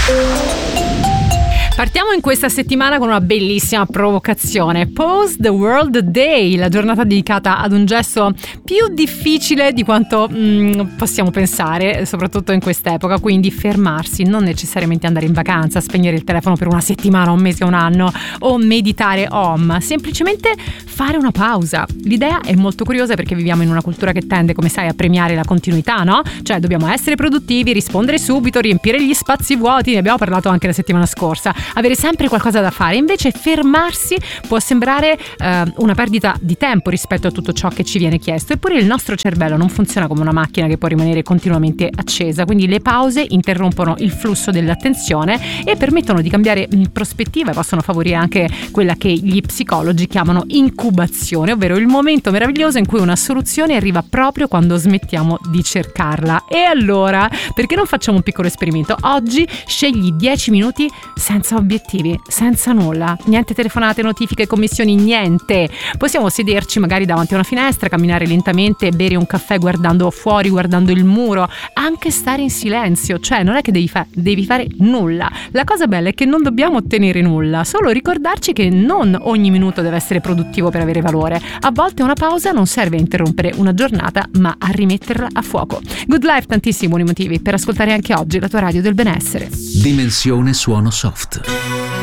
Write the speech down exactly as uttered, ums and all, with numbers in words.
Partiamo in questa settimana con una bellissima provocazione. Pause the World Day, la giornata dedicata ad un gesto più difficile di quanto mm, possiamo pensare, soprattutto in quest'epoca, quindi fermarsi, non necessariamente andare in vacanza, spegnere il telefono per una settimana, un mese, un anno, o meditare om, semplicemente fare una pausa. L'idea è molto curiosa perché viviamo in una cultura che tende, come sai, a premiare la continuità, no? Cioè dobbiamo essere produttivi, rispondere subito, riempire gli spazi vuoti, ne abbiamo parlato anche la settimana scorsa, avere sempre qualcosa da fare. Invece fermarsi può sembrare eh, una perdita di tempo rispetto a tutto ciò che ci viene chiesto, eppure il nostro cervello non funziona come una macchina che può rimanere continuamente accesa, quindi le pause interrompono il flusso dell'attenzione e permettono di cambiare prospettiva e possono favorire anche quella che gli psicologi chiamano incubazione, ovvero il momento meraviglioso in cui una soluzione arriva proprio quando smettiamo di cercarla. E allora, perché non facciamo un piccolo esperimento? Oggi scegli dieci minuti senza obiettivi, senza nulla, niente telefonate, notifiche, commissioni, niente. Possiamo sederci magari davanti a una finestra, camminare lentamente, bere un caffè guardando fuori, guardando il muro, anche stare in silenzio, cioè non è che devi, fa- devi fare nulla. La cosa bella è che non dobbiamo ottenere nulla, solo ricordarci che non ogni minuto deve essere produttivo per avere valore. A volte una pausa non serve a interrompere una giornata, ma a rimetterla a fuoco. Good Life, tantissimi buoni motivi per ascoltare anche oggi la tua radio del benessere. Dimensione suono soft.